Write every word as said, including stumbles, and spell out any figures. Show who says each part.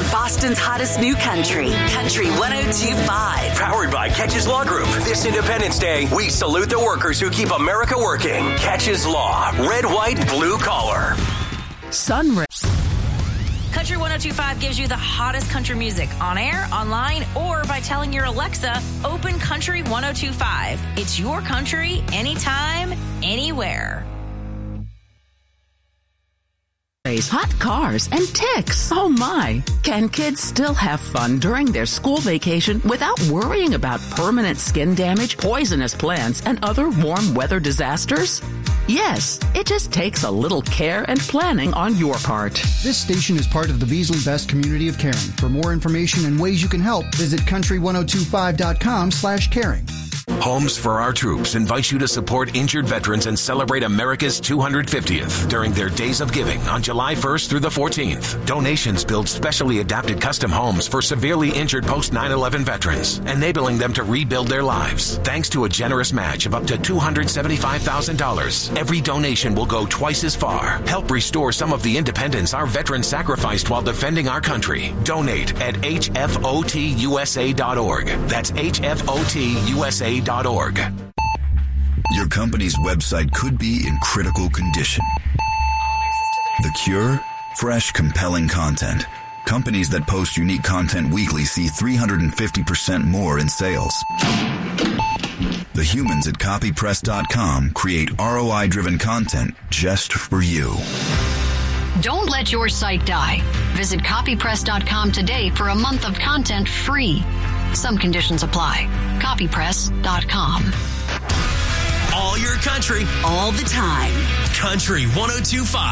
Speaker 1: Boston's hottest new country. Country one oh two point five.
Speaker 2: Powered by Catches Law Group. This Independence Day, we salute the workers who keep America working. Catches Law. Red, white, blue collar.
Speaker 3: Sunray.
Speaker 4: Country one oh two point five gives you the hottest country music on air, online, or by telling your Alexa, open Country one oh two point five. It's your country, anytime, anywhere.
Speaker 3: Hot cars and ticks. Oh my. Can kids still have fun during their school vacation without worrying about permanent skin damage, poisonous plants, and other warm weather disasters? Yes, it just takes a little care and planning on your part.
Speaker 5: This station is part of the Beasley Best community of caring. For more information and ways you can help, visit country ten twenty-five dot com slash caring.
Speaker 6: Homes for Our Troops invites you to support injured veterans and celebrate America's two hundred fiftieth during their Days of Giving on July first through the fourteenth. Donations build specially adapted custom homes for severely injured post nine eleven veterans, enabling them to rebuild their lives. Thanks to a generous match of up to two hundred seventy-five thousand dollars, every donation will go twice as far. Help restore some of the independence our veterans sacrificed while defending our country. Donate at H F O T U S A dot org. That's H F O T U S A dot org.
Speaker 7: Your company's website could be in critical condition. The cure? Fresh, compelling content. Companies that post unique content weekly see three hundred fifty percent more in sales. The humans at copy press dot com create R O I-driven content just for you.
Speaker 8: Don't let your site die. Visit copy press dot com today for a month of content free. Some conditions apply. copy press dot com.
Speaker 2: All your country,
Speaker 1: all the time.
Speaker 2: Country one oh two point five.